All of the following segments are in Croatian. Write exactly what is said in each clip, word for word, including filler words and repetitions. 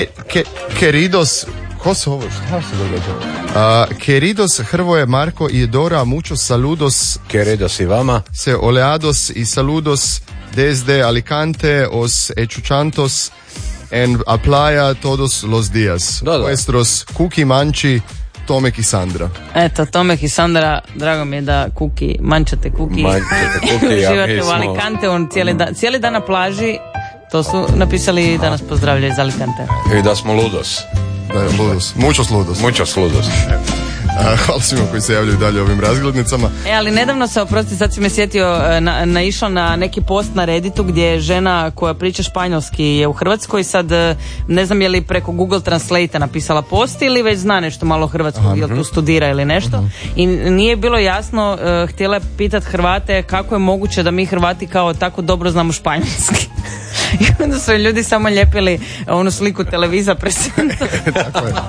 Ke, Queridos, ko se ovo, šta se događa? Uh, queridos Hrvoje, Marko i Dora, muchos saludos. Queridos i vama. Se oleados y saludos desde Alicante, os echuchantos en a playa todos los días. Da, da. Vuestros Kuki, Manči, Tomek i Sandra. Eto, Tomek i Sandra, drago mi je da kuki, mančate kuki. Mančate kuki, ja, živate mi u smo... Alicante, on cijeli, da, cijeli dan na plaži. To su napisali da nas pozdravljaju iz Alicante. I da smo ludos. Da, ludos. Muchos ludos. Muchos ludos. A, hvala svima koji se javljaju dalje ovim razglednicama. E, ali nedavno se, oprosti, sad si me sjetio, na, naišao na neki post na Redditu gdje je žena koja priča španjolski je u Hrvatskoj. Sad ne znam je li preko Google Translate napisala post ili već zna nešto malo hrvatskog, ili tu studira ili nešto. Uh-huh. I nije bilo jasno, uh, htjela je pitat Hrvate kako je moguće da mi Hrvati kao tako dobro znamo španjolski. I onda su ljudi samo lijepili onu sliku televiza presenta. Tako je.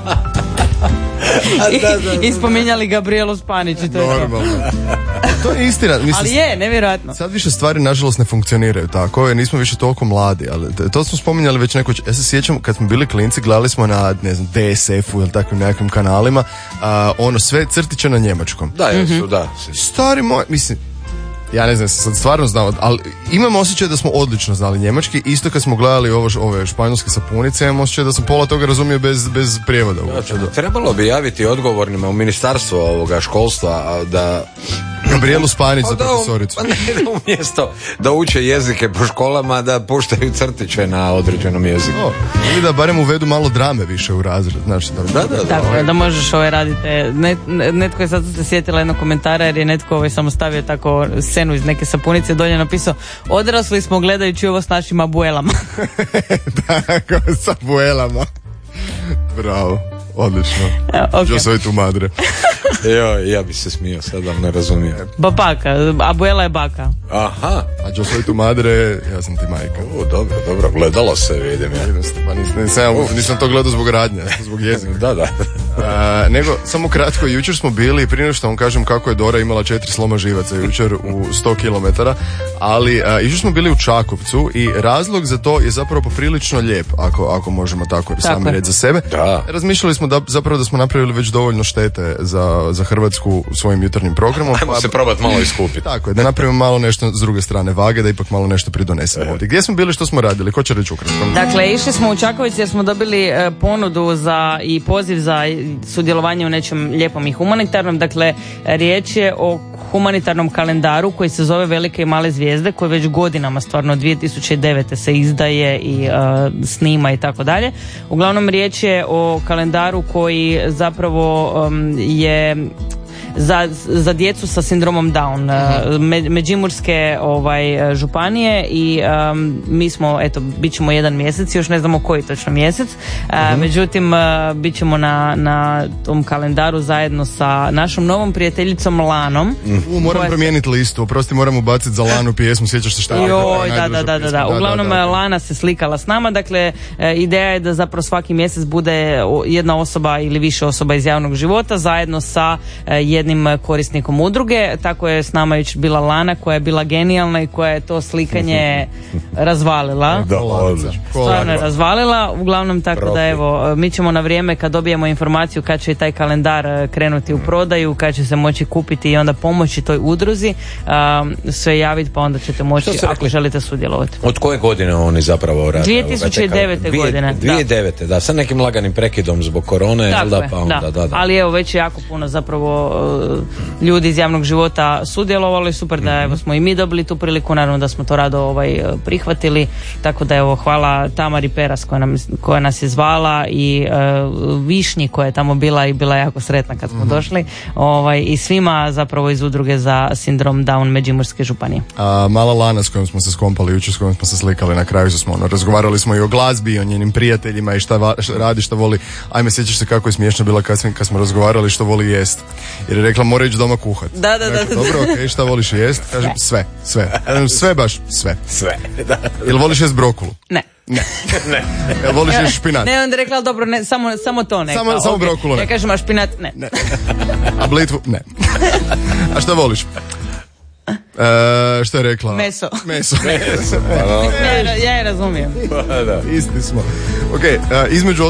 I, da, da, da. I spominjali Gabrielu Spanić i to je normalno. To je istina. Mislim, ali je, nevjerojatno. Sad više stvari nažalost ne funkcioniraju tako, jer nismo više toliko mladi, ali to smo spominjali već neko. Ja se sjećam kad smo bili klinci, gledali smo na, ne znam, D S F-u ili takvim nekakvim kanalima, a, ono sve crtiće na njemačkom. Da, jesu, mm-hmm. da. Stari moj, mislim, ja ne znam, sad stvarno znao, ali imam osjećaj da smo odlično znali njemački. Isto kad smo gledali ovo, ove španjolske sapunice, imam osjećaj da sam pola toga razumio bez, bez prijevoda. Da, trebalo bi javiti odgovornima u ministarstvo ovoga školstva da... Gabrielu Spanić za profesoricu. Pa ne, umjesto da uče jezike po školama, da puštaju crtiće na određenom jeziku. O, ili da barem uvedu malo drame više u razred. Znači, da, da, da, da, tako je, da možeš ovaj raditi. Net, netko je sad se sjetila jednog komentara jer je netko ovaj samo stavio tako scenu iz neke sapunice, dolje napisao: odrasli smo gledajući ovo s našim abuelama. Tako, s abuelama. Bravo, odlično. Okay. Yo soy tu madre. Jo, ja bi se smio, sad vam ne razumijem. Babaka, abuela je baka. Aha. A yo soy tu madre, ja sam ti majka. O, dobro, dobro, gledalo se, vidim ja. Pa nisam, nisam, nisam to gledao zbog radnja, zbog jezika. Da, da. A, nego, samo kratko, jučer smo bili, prije nego što vam kažem kako je Dora imala četiri sloma živaca jučer u sto kilometara, ali a, jučer smo bili u Čakovcu i razlog za to je zapravo poprilično lijep, ako, ako možemo tako, tako sami reći za sebe. Da. Razmišljali smo da zapravo da smo napravili već dovoljno štete za, za Hrvatsku svojim jutarnjim programom. Ajmo pa, se probati malo iskupiti. Tako je, da napravimo malo nešto s druge strane vage, da ipak malo nešto pridonesemo ovdje. Gdje smo bili, što smo radili? Ko će reći ukratko? Dakle, išli smo u Čakovic jer smo dobili e, ponudu za i poziv za sudjelovanje u nečem lijepom i humanitarnom. Dakle, riječ je o humanitarnom kalendaru koji se zove Velike i male zvijezde, koji već godinama, stvarno dvije tisuće devete se izdaje i uh, snima i tako dalje. Uglavnom riječ je o kalendaru koji zapravo um, je za, za djecu sa sindromom Down, uh, me, Međimurske ovaj, županije i um, mi smo, eto, bit ćemo jedan mjesec, još ne znamo koji točno mjesec, uh, uh-huh. međutim uh, bit ćemo na, na tom kalendaru zajedno sa našom novom prijateljicom Lanom. U, moram koja... promijeniti listu, oprosti, moram ubaciti za Lanu pjesmu, sjećaš se šta je? Joj, da, da, da, da, da. Uglavnom da, da, da. Lana se slikala s nama, dakle ideja je da zapravo svaki mjesec bude jedna osoba ili više osoba iz javnog života zajedno sa jednim korisnikom udruge. Tako je s nama već bila Lana koja je bila genijalna i koja je to slikanje razvalila. Da, stvarno je razvalila. Uglavnom tako Profi. Da evo, mi ćemo na vrijeme kad dobijemo informaciju kad će taj kalendar krenuti u prodaju, kad će se moći kupiti i onda pomoći toj udruzi, um, sve javiti pa onda ćete moći ako rekli? Želite sudjelovati. Od koje godine oni zapravo rade? dvije tisuće devete godine. dvije tisuće devete, da. da, sa nekim laganim prekidom zbog korone. Tako da, je, pa onda, da. Da, da. Ali evo već je jako puno zapravo ljudi iz javnog života sudjelovali, super da mm-hmm. evo smo i mi dobili tu priliku, naravno da smo to rado ovaj, prihvatili, tako da evo hvala Tamari Peras koja, nam, koja nas je zvala i uh, Višnji koja je tamo bila i bila jako sretna kad smo mm-hmm. došli, ovaj, i svima zapravo iz udruge za sindrom Down Međimurske županije. A, mala Lana s kojom smo se skompali jučer, s kojom smo se slikali, na kraju smo ono, razgovarali smo i o glazbi i o njenim prijateljima i šta, va, šta radi, šta voli. Ajme, sjećaš se kako je smiješno bila kad, kad smo razgovarali što voli jest. Jer je rekla mora ići doma kuhat. Da, da, rekla, da, da. Dobro, okej, okay, šta voliš jest? Kažem sve, sve. Kažem sve baš, sve. Sve, da. Jel voliš jest brokulu? Ne. Ne. Ne. Jel voliš jest špinat? Ne, onda je rekla dobro, ne, samo, samo to ne. Samo, kao, samo okay. brokulu ne. Ja kažem, a špinat ne. Ne. A blitvu? Ne. A šta voliš? E, što je rekla? Meso. Meso. Meso. ja, ja je razumijem. Isti smo. Ok, uh, između